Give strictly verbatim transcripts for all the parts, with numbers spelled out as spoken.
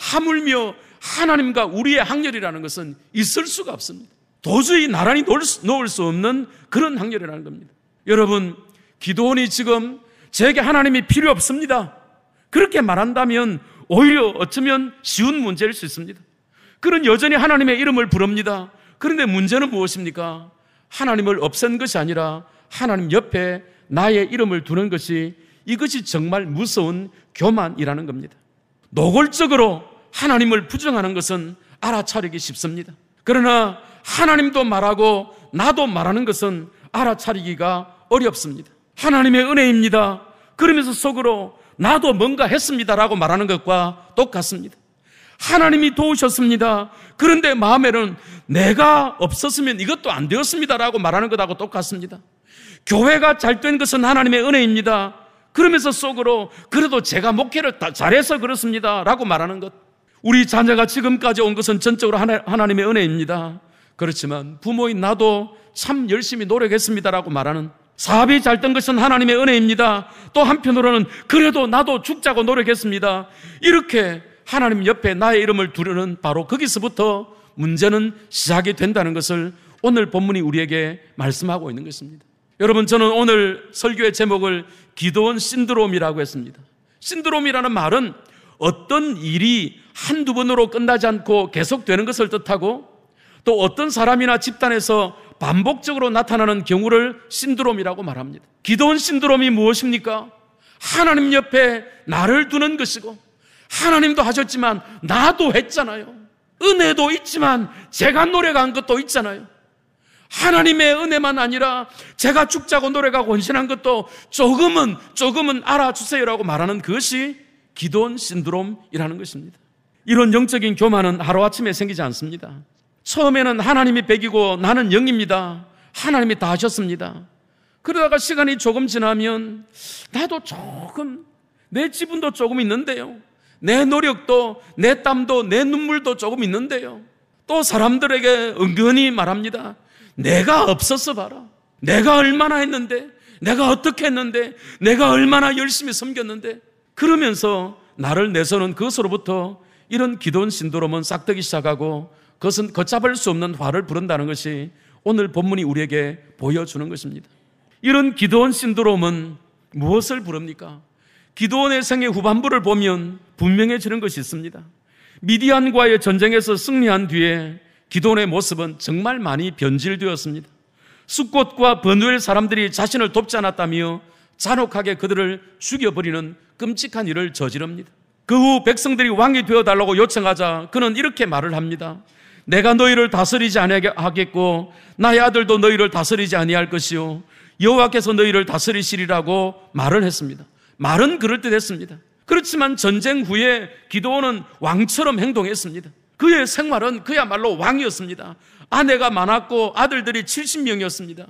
하물며 하나님과 우리의 학렬이라는 것은 있을 수가 없습니다. 도저히 나란히 놓을 수, 놓을 수 없는 그런 학렬이라는 겁니다. 여러분, 기도원이 지금 제게 하나님이 필요 없습니다, 그렇게 말한다면 오히려 어쩌면 쉬운 문제일 수 있습니다. 그는 여전히 하나님의 이름을 부릅니다. 그런데 문제는 무엇입니까? 하나님을 없앤 것이 아니라 하나님 옆에 나의 이름을 두는 것이, 이것이 정말 무서운 교만이라는 겁니다. 노골적으로 하나님을 부정하는 것은 알아차리기 쉽습니다. 그러나 하나님도 말하고 나도 말하는 것은 알아차리기가 어렵습니다. 하나님의 은혜입니다, 그러면서 속으로 나도 뭔가 했습니다라고 말하는 것과 똑같습니다. 하나님이 도우셨습니다, 그런데 마음에는 내가 없었으면 이것도 안 되었습니다라고 말하는 것하고 똑같습니다. 교회가 잘된 것은 하나님의 은혜입니다, 그러면서 속으로 그래도 제가 목회를 다 잘해서 그렇습니다 라고 말하는 것. 우리 자녀가 지금까지 온 것은 전적으로 하나, 하나님의 은혜입니다. 그렇지만 부모인 나도 참 열심히 노력했습니다라고 말하는, 사업이 잘 된 것은 하나님의 은혜입니다, 또 한편으로는 그래도 나도 죽자고 노력했습니다, 이렇게 하나님 옆에 나의 이름을 두려는, 바로 거기서부터 문제는 시작이 된다는 것을 오늘 본문이 우리에게 말씀하고 있는 것입니다. 여러분, 저는 오늘 설교의 제목을 기도원 신드롬이라고 했습니다. 신드롬이라는 말은 어떤 일이 한두 번으로 끝나지 않고 계속되는 것을 뜻하고, 또 어떤 사람이나 집단에서 반복적으로 나타나는 경우를 신드롬이라고 말합니다. 기도원 신드롬이 무엇입니까? 하나님 옆에 나를 두는 것이고, 하나님도 하셨지만 나도 했잖아요. 은혜도 있지만 제가 노력한 것도 있잖아요. 하나님의 은혜만 아니라 제가 죽자고 노력하고 헌신한 것도 조금은 조금은 알아주세요라고 말하는 그것이 기도원 신드롬이라는 것입니다. 이런 영적인 교만은 하루아침에 생기지 않습니다. 처음에는 하나님이 백이고 나는 영입니다, 하나님이 다 하셨습니다. 그러다가 시간이 조금 지나면 나도 조금, 내 지분도 조금 있는데요, 내 노력도, 내 땀도, 내 눈물도 조금 있는데요, 또 사람들에게 은근히 말합니다. 내가 없었어 봐라, 내가 얼마나 했는데, 내가 어떻게 했는데, 내가 얼마나 열심히 섬겼는데, 그러면서 나를 내서는 그것으로부터 이런 기도원 신드롬은 싹트기 시작하고, 그것은 걷잡을 수 없는 화를 부른다는 것이 오늘 본문이 우리에게 보여주는 것입니다. 이런 기도원 신드롬은 무엇을 부릅니까? 기도원의 생애 후반부를 보면 분명해지는 것이 있습니다. 미디안과의 전쟁에서 승리한 뒤에 기도원의 모습은 정말 많이 변질되었습니다. 숫곳과 버누엘 사람들이 자신을 돕지 않았다며 잔혹하게 그들을 죽여버리는 끔찍한 일을 저지릅니다. 그 후 백성들이 왕이 되어달라고 요청하자 그는 이렇게 말을 합니다. 내가 너희를 다스리지 아니하겠고 나의 아들도 너희를 다스리지 아니할 것이요 여호와께서 너희를 다스리시리라고 말을 했습니다. 말은 그럴듯했습니다. 그렇지만 전쟁 후에 기도원은 왕처럼 행동했습니다. 그의 생활은 그야말로 왕이었습니다. 아내가 많았고 아들들이 칠십 명이었습니다.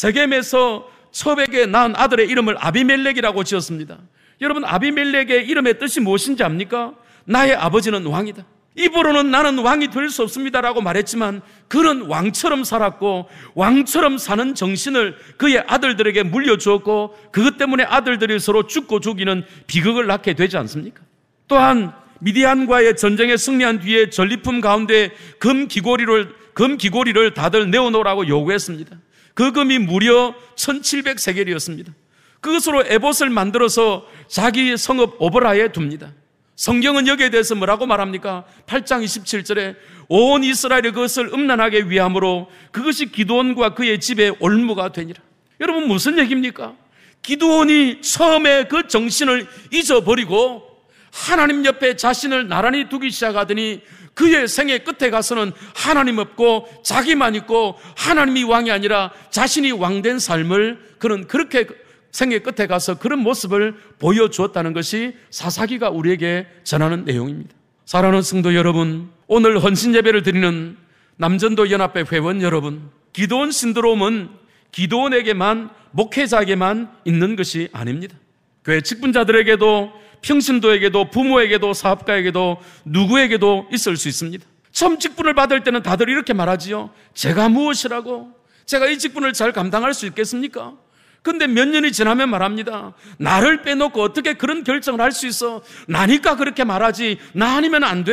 세겜에서 첩에게 낳은 아들의 이름을 아비멜렉이라고 지었습니다. 여러분, 아비멜렉의 이름의 뜻이 무엇인지 압니까? 나의 아버지는 왕이다, 입으로는 나는 왕이 될 수 없습니다라고 말했지만 그는 왕처럼 살았고 왕처럼 사는 정신을 그의 아들들에게 물려주었고, 그것 때문에 아들들이 서로 죽고 죽이는 비극을 낳게 되지 않습니까? 또한 미디안과의 전쟁에 승리한 뒤에 전리품 가운데 금 귀고리를, 금 귀고리를 다들 내어놓으라고 요구했습니다. 그 금이 무려 천칠백 세겔이었습니다. 그것으로 에봇을 만들어서 자기 성읍 오브라에 둡니다. 성경은 여기에 대해서 뭐라고 말합니까? 팔 장 이십칠 절에 온 이스라엘이 그것을 음란하게 위함으로 그것이 기드온과 그의 집에 올무가 되니라. 여러분, 무슨 얘기입니까? 기드온이 처음에 그 정신을 잊어버리고 하나님 옆에 자신을 나란히 두기 시작하더니 그의 생애 끝에 가서는 하나님 없고 자기만 있고 하나님이 왕이 아니라 자신이 왕된 삶을 그는 그렇게 생애 끝에 가서 그런 모습을 보여주었다는 것이 사사기가 우리에게 전하는 내용입니다. 사랑하는 성도 여러분, 오늘 헌신 예배를 드리는 남전도 연합회 회원 여러분, 기드온 신드롬은 기드온에게만, 목회자에게만 있는 것이 아닙니다. 교회 직분자들에게도, 평신도에게도, 부모에게도, 사업가에게도, 누구에게도 있을 수 있습니다. 처음 직분을 받을 때는 다들 이렇게 말하지요. 제가 무엇이라고? 제가 이 직분을 잘 감당할 수 있겠습니까? 근데 몇 년이 지나면 말합니다. 나를 빼놓고 어떻게 그런 결정을 할 수 있어? 나니까 그렇게 말하지, 나 아니면 안 돼.